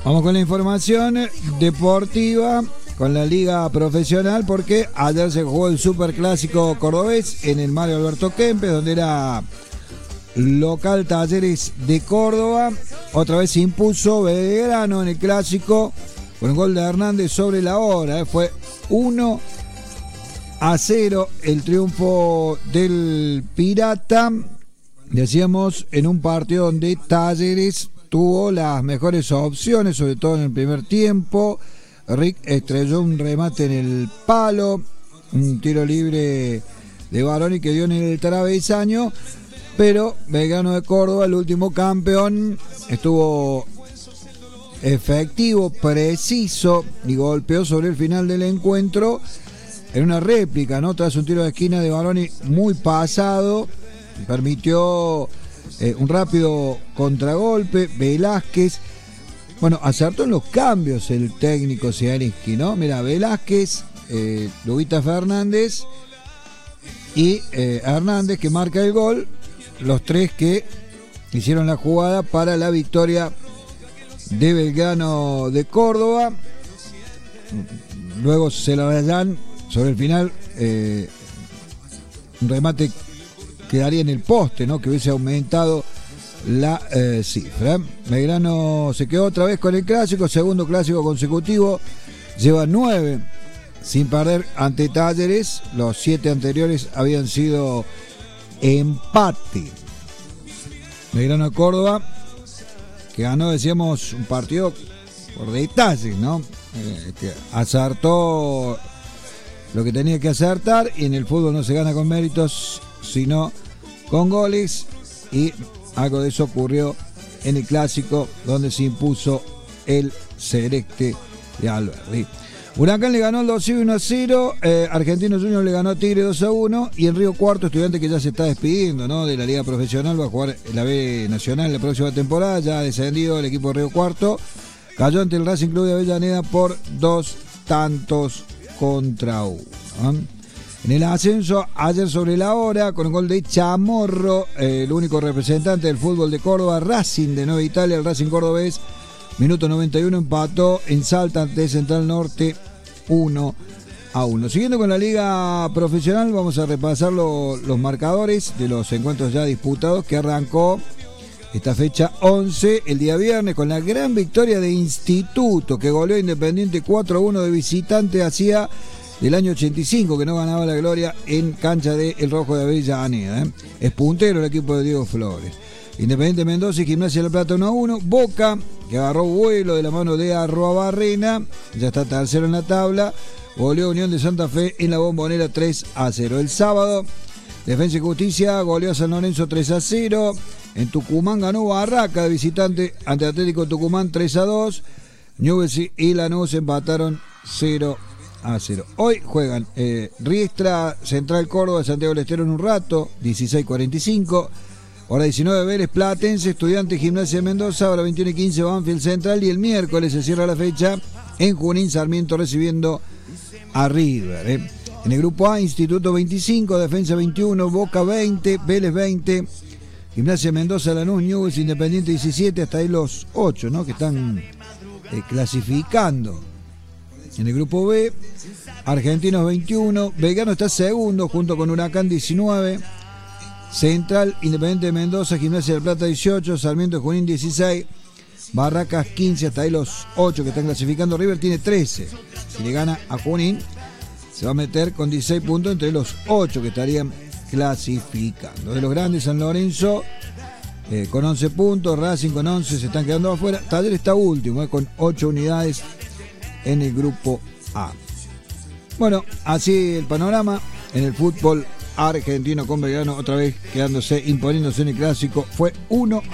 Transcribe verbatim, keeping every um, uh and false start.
Vamos con la información deportiva, con la liga profesional, porque ayer se jugó el superclásico cordobés en el Mario Alberto Kempes, donde era local Talleres de Córdoba. Otra vez se impuso Belgrano en el clásico con el gol de Hernández sobre la hora. Fue uno a cero el triunfo del Pirata. Decíamos, en un partido donde Talleres tuvo las mejores opciones, sobre todo en el primer tiempo. Rick estrelló un remate en el palo, un tiro libre de Baroni que dio en el travesaño, pero Belgrano de Córdoba, el último campeón, estuvo efectivo, preciso y golpeó sobre el final del encuentro en una réplica, ¿no? Tras un tiro de esquina de Baroni muy pasado, permitió eh, un rápido contragolpe. Velázquez, bueno, acertó en los cambios el técnico Zielinski, ¿no? Mira, Velázquez, eh, Lubita Fernández y eh, Hernández, que marca el gol, los tres que hicieron la jugada para la victoria de Belgrano de Córdoba. Luego se la dan sobre el final, eh, un remate quedaría en el poste, ¿no? Que hubiese aumentado la eh, cifra. Belgrano se quedó otra vez con el clásico, segundo clásico consecutivo, lleva nueve sin perder ante Talleres. Los siete anteriores habían sido empate. Belgrano de Córdoba, que ganó, decíamos, un partido por detalles, ¿no? Eh, que acertó lo que tenía que acertar, y en el fútbol no se gana con méritos, sino con goles, y algo de eso ocurrió en el clásico, donde se impuso el Celeste de Alberdi. Huracán le ganó el dos a cero, eh, Argentinos Juniors le ganó a Tigre dos a uno, y en Río Cuarto, Estudiante, que ya se está despidiendo, ¿no?, de la liga profesional, va a jugar en la B Nacional la próxima temporada, ya ha descendido el equipo de Río Cuarto, cayó ante el Racing Club de Avellaneda por dos tantos contra uno. ¿eh? En el ascenso, ayer sobre la hora, con el gol de Chamorro, eh, el único representante del fútbol de Córdoba, Racing de Nueva Italia, el Racing cordobés, minuto noventa y uno, empató en Salta ante Central Norte uno a uno. Siguiendo con la liga profesional, vamos a repasar lo, los marcadores de los encuentros ya disputados, que arrancó esta fecha once el día viernes con la gran victoria de Instituto, que goleó a Independiente cuatro a uno de visitante. Hacía del año ochenta y cinco que no ganaba la gloria en cancha de El Rojo de Avellaneda. ¿eh? Es puntero el equipo de Diego Flores. Independiente Mendoza y Gimnasia de La Plata uno a uno. Boca, que agarró vuelo de la mano de Arruabarrena, ya está tercero en la tabla, goleó a Unión de Santa Fe en la Bombonera tres a cero. El sábado, Defensa y Justicia goleó a San Lorenzo tres a cero. En Tucumán ganó Barraca de visitante ante Atlético Tucumán tres a dos. Newell's y Lanús empataron cero a cero. Hoy juegan eh, Riestra, Central Córdoba, Santiago del Estero en un rato, dieciséis cuarenta y cinco. Hora diecinueve, Vélez Platense, Estudiante, Gimnasia de Mendoza. Hora veintiuno y quince, Banfield Central. Y el miércoles se cierra la fecha en Junín, Sarmiento recibiendo a River. Eh. En el grupo A, Instituto veinticinco, Defensa veintiuno, Boca veinte, Vélez veinte, Gimnasia de Mendoza, Lanús, Newell's, Independiente diecisiete. Hasta ahí los ocho, ¿no?, que están eh, clasificando. En el grupo B, Argentinos veintiuno, Belgrano está segundo junto con Huracán diecinueve, Central, Independiente de Mendoza, Gimnasia de Plata dieciocho, Sarmiento de Junín dieciséis, Barracas quince, hasta ahí los ocho que están clasificando. River tiene trece, si le gana a Junín se va a meter con dieciséis puntos entre los ocho que estarían clasificando. De los grandes, San Lorenzo eh, con once puntos, Racing con once, se están quedando afuera. Talleres está último eh, con ocho unidades en el grupo A. Bueno, así el panorama en el fútbol argentino, con Belgrano otra vez quedándose, imponiéndose en el clásico. Fue uno